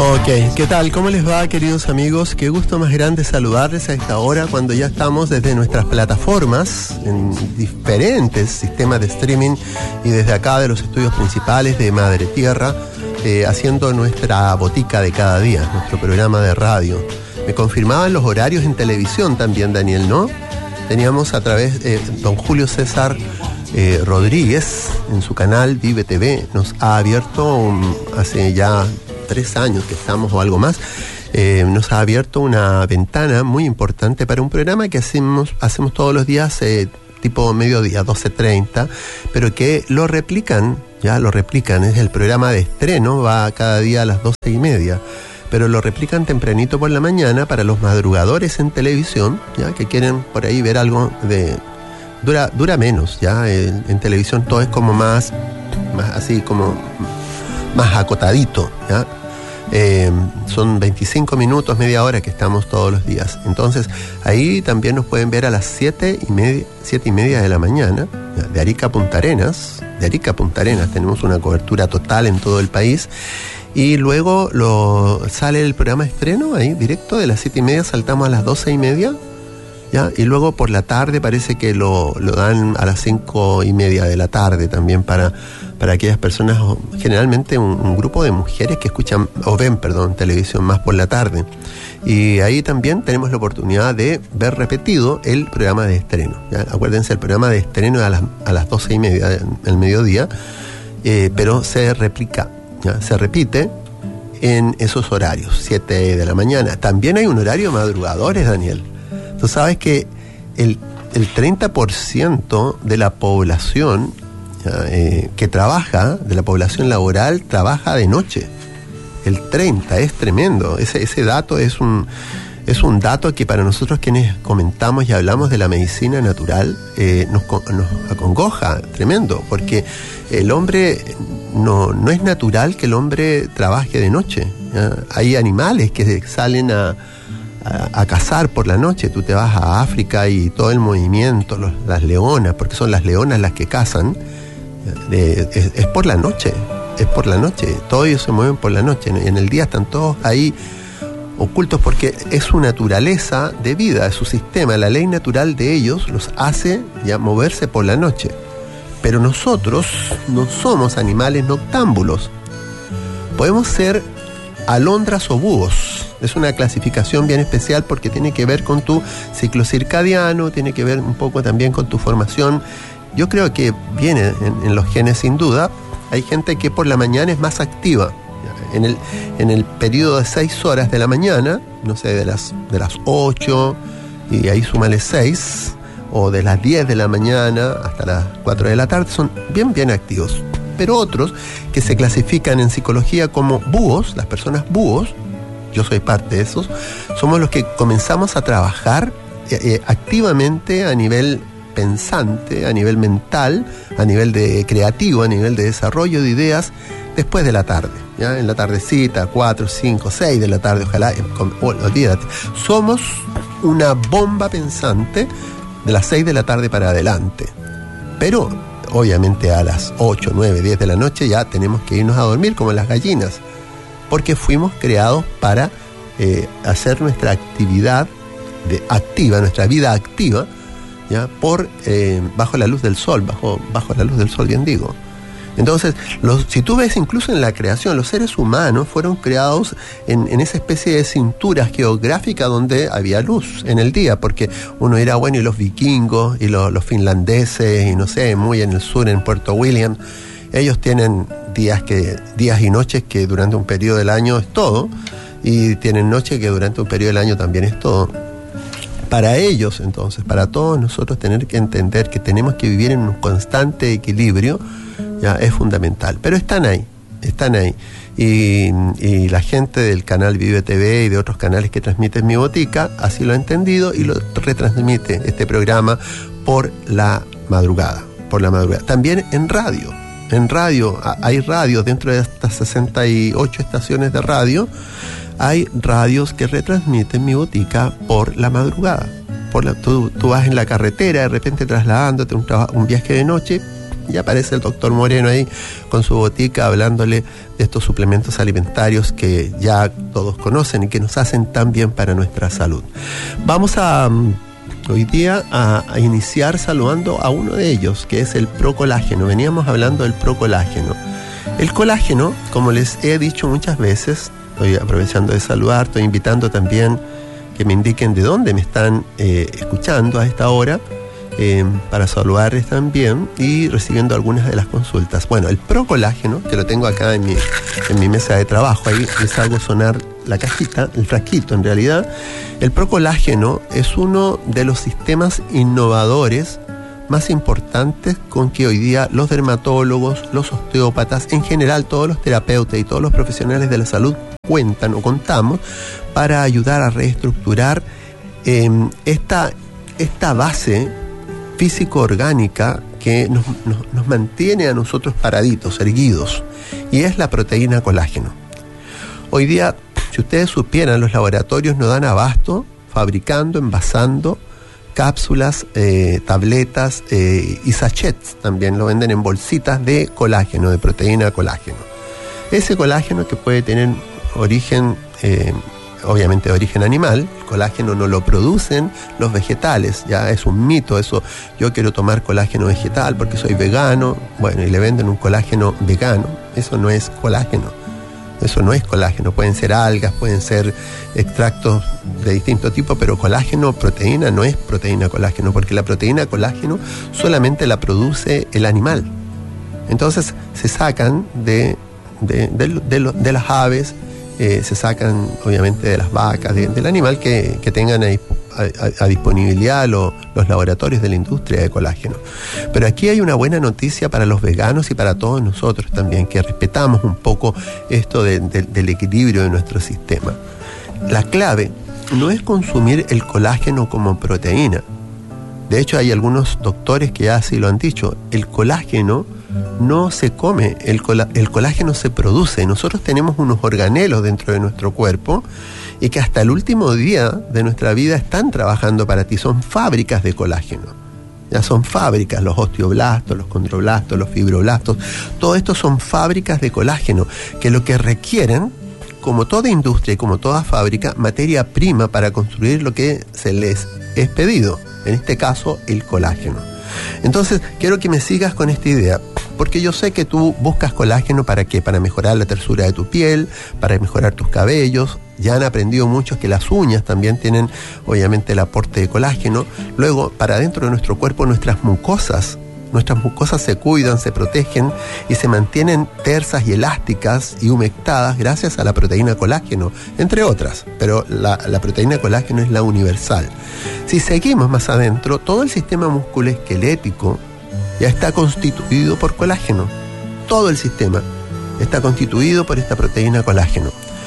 Ok, ¿qué tal? ¿Cómo les va, queridos amigos? Qué gusto más grande saludarles a esta hora cuando ya estamos desde nuestras plataformas en diferentes sistemas de streaming y desde acá de los estudios principales de Madre Tierra, haciendo nuestra botica de cada día, nuestro programa de radio. Me confirmaban los horarios en televisión también, Daniel, ¿no? Teníamos a través de don Julio César Rodríguez en su canal Vive TV, nos ha abierto hace ya 3 años que estamos o algo más, nos ha abierto una ventana muy importante para un programa que hacemos todos los días, tipo mediodía, 12:30, pero que lo replican, es el programa de estreno, va cada día a las 12:30, pero lo replican tempranito por la mañana para los madrugadores en televisión, ya que quieren por ahí ver algo de... Dura menos, ya en televisión todo es como más así como más acotadito, ya. Son 25 minutos, media hora que estamos todos los días. Entonces, ahí también nos pueden ver a las 7:30 de la mañana, de Arica a Punta Arenas. De Arica a Punta Arenas tenemos una cobertura total en todo el país. Y luego sale el programa de estreno, ahí directo, de las 7:30 saltamos a las 12:30. ¿Ya? Y luego por la tarde parece que lo dan a las 5:30 de la tarde también para aquellas personas, generalmente un grupo de mujeres que escuchan o ven televisión más por la tarde. Y ahí también tenemos la oportunidad de ver repetido el programa de estreno, ¿ya? Acuérdense, el programa de estreno es a las 12:30 del mediodía, pero se replica, ¿ya? Se repite en esos horarios, 7 de la mañana. También hay un horario de madrugadores, Daniel. Tú sabes que el 30% de la población que trabaja, de la población laboral, trabaja de noche. El 30%, es tremendo. Ese dato es un dato que para nosotros quienes comentamos y hablamos de la medicina natural nos acongoja, tremendo, porque el hombre no es natural que el hombre trabaje de noche, ¿ya? Hay animales que salen a cazar por la noche. Tú te vas a África y todo el movimiento, las leonas, porque son las leonas las que cazan, es por la noche, todos ellos se mueven por la noche, en el día están todos ahí ocultos porque es su naturaleza de vida, es su sistema, la ley natural de ellos los hace ya moverse por la noche. Pero nosotros no somos animales noctámbulos, podemos ser alondras o búhos. Es una clasificación bien especial porque tiene que ver con tu ciclo circadiano, tiene que ver un poco también con tu formación. Yo creo que viene en los genes sin duda. Hay gente que por la mañana es más activa. En el periodo de 6 horas de la mañana, no sé, de las 8 y ahí súmale 6, o de las 10 de la mañana hasta las 4 de la tarde, son bien activos. Pero otros que se clasifican en psicología como búhos, las personas búhos, yo soy parte de esos, somos los que comenzamos a trabajar activamente a nivel pensante, a nivel mental, a nivel de creativo, a nivel de desarrollo de ideas después de la tarde, ¿ya? En la tardecita, 4, 5, 6 de la tarde, ojalá, olvídate. Somos una bomba pensante de las 6 de la tarde para adelante. Pero obviamente a las 8, 9, 10 de la noche ya tenemos que irnos a dormir como las gallinas, porque fuimos creados para hacer nuestra actividad activa, nuestra vida activa, ¿ya? Bajo la luz del sol, bajo la luz del sol, bien digo. Entonces, si tú ves incluso en la creación, los seres humanos fueron creados en esa especie de cintura geográfica donde había luz en el día, porque uno era bueno, y los vikingos y los finlandeses, y no sé, muy en el sur, en Puerto William, ellos tienen días y noches que durante un periodo del año es todo, y tienen noches que durante un periodo del año también es todo. Para ellos, entonces, para todos nosotros, tener que entender que tenemos que vivir en un constante equilibrio, ya es fundamental. Pero están ahí. Y la gente del canal Vive TV y de otros canales que transmiten Mi Botica así lo ha entendido y lo retransmite este programa por la madrugada. También en radio. Hay radios dentro de estas 68 estaciones de radio. Hay radios que retransmiten Mi Botica por la madrugada. Tú vas en la carretera, de repente trasladándote un viaje de noche, Y aparece el doctor Moreno ahí con su botica hablándole de estos suplementos alimentarios que ya todos conocen y que nos hacen tan bien para nuestra salud. Vamos hoy día a iniciar saludando a uno de ellos, que es el procolágeno. Veníamos hablando del procolágeno. El colágeno, como les he dicho muchas veces, estoy aprovechando de saludar, estoy invitando también que me indiquen de dónde me están escuchando a esta hora, para saludarles también y recibiendo algunas de las consultas. Bueno, el procolágeno, que lo tengo acá en mi mesa de trabajo, ahí les hago sonar la cajita, el frasquito en realidad. El procolágeno es uno de los sistemas innovadores más importantes con que hoy día los dermatólogos, los osteópatas, en general todos los terapeutas y todos los profesionales de la salud cuentan o contamos para ayudar a reestructurar esta base físico-orgánica que nos mantiene a nosotros paraditos, erguidos, y es la proteína colágeno. Hoy día, si ustedes supieran, los laboratorios no dan abasto fabricando, envasando cápsulas, tabletas y sachets, también lo venden en bolsitas de colágeno, de proteína colágeno. Ese colágeno que puede tener origen, obviamente de origen animal, el colágeno no lo producen los vegetales, ya es un mito eso, yo quiero tomar colágeno vegetal porque soy vegano, bueno, y le venden un colágeno vegano, eso no es colágeno. Eso no es colágeno, pueden ser algas, pueden ser extractos de distinto tipo, pero colágeno, proteína, no es proteína colágeno, porque la proteína colágeno solamente la produce el animal. Entonces se sacan de las aves, se sacan obviamente de las vacas, del animal que tengan a disponibilidad los laboratorios de la industria de colágeno. Pero aquí hay una buena noticia para los veganos y para todos nosotros también, que respetamos un poco esto del equilibrio de nuestro sistema. La clave no es consumir el colágeno como proteína. De hecho, hay algunos doctores que ya así lo han dicho. El colágeno no se come, el colágeno se produce. Nosotros tenemos unos organelos dentro de nuestro cuerpo y que hasta el último día de nuestra vida están trabajando para ti. Son fábricas de colágeno. Ya son fábricas, los osteoblastos, los condroblastos, los fibroblastos. Todo esto son fábricas de colágeno que lo que requieren, como toda industria y como toda fábrica, materia prima para construir lo que se les es pedido. En este caso, el colágeno. Entonces, quiero que me sigas con esta idea, porque yo sé que tú buscas colágeno ¿para qué? Para mejorar la tersura de tu piel, para mejorar tus cabellos. Ya han aprendido muchos que las uñas también tienen, obviamente, el aporte de colágeno. Luego, para dentro de nuestro cuerpo, nuestras mucosas se cuidan, se protegen y se mantienen tersas y elásticas y humectadas gracias a la proteína colágeno, entre otras, pero la proteína colágeno es la universal. Si seguimos más adentro, todo el sistema musculoesquelético ya está constituido por colágeno. Todo el sistema está constituido por esta proteína colágeno.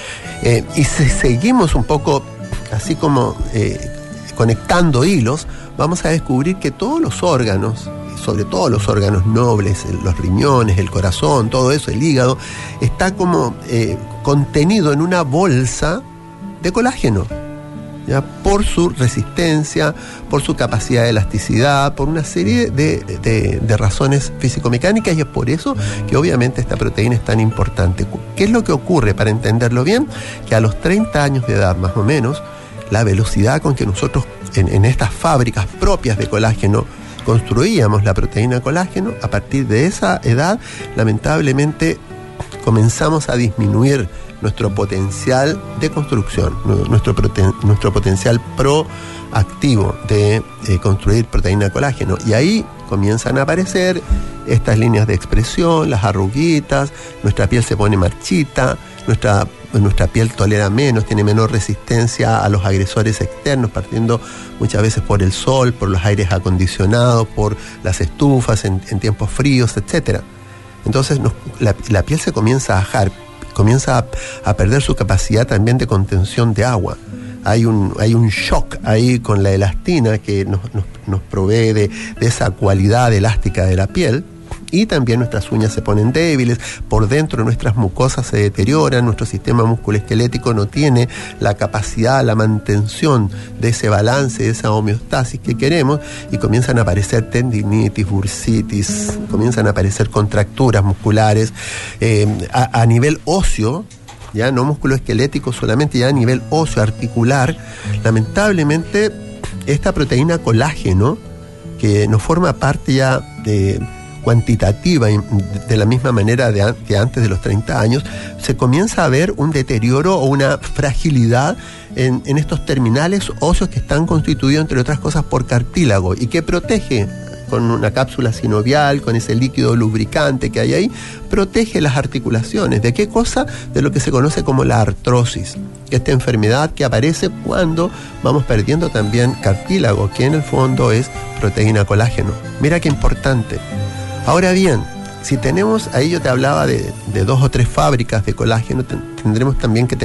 Y si seguimos un poco así como conectando hilos, vamos a descubrir que todos los órganos, sobre todo los órganos nobles, los riñones, el corazón, todo eso, el hígado, está como contenido en una bolsa de colágeno, ¿ya? Por su resistencia, por su capacidad de elasticidad, por una serie de razones físico-mecánicas, y es por eso que obviamente esta proteína es tan importante. ¿Qué es lo que ocurre, para entenderlo bien? Que a los 30 años de edad, más o menos, la velocidad con que nosotros en estas fábricas propias de colágeno construíamos la proteína colágeno, a partir de esa edad, lamentablemente, comenzamos a disminuir nuestro potencial de construcción, nuestro potencial proactivo de construir proteína colágeno. Y ahí comienzan a aparecer estas líneas de expresión, las arruguitas, nuestra piel se pone marchita, nuestra piel tolera menos, tiene menor resistencia a los agresores externos, partiendo muchas veces por el sol, por los aires acondicionados, por las estufas en tiempos fríos, etc. Entonces la piel se comienza a ajar, comienza a perder su capacidad también de contención de agua. Hay un shock ahí con la elastina que nos provee de esa cualidad elástica de la piel, y también nuestras uñas se ponen débiles, por dentro nuestras mucosas se deterioran, nuestro sistema musculoesquelético no tiene la capacidad, la mantención de ese balance, de esa homeostasis que queremos, y comienzan a aparecer tendinitis, bursitis, comienzan a aparecer contracturas musculares a nivel óseo, ya no musculoesquelético solamente, ya a nivel óseo, articular. Lamentablemente esta proteína colágeno, que no forma parte ya cuantitativa de la misma manera que antes de los 30 años, se comienza a ver un deterioro o una fragilidad en estos terminales óseos que están constituidos, entre otras cosas, por cartílago, y que protege con una cápsula sinovial, con ese líquido lubricante que hay ahí, protege las articulaciones. ¿De qué cosa? De lo que se conoce como la artrosis, esta enfermedad que aparece cuando vamos perdiendo también cartílago, que en el fondo es proteína colágeno. Mira qué importante. Ahora bien, si tenemos, ahí yo te hablaba de 2 o 3 fábricas de colágeno, tendremos también que tener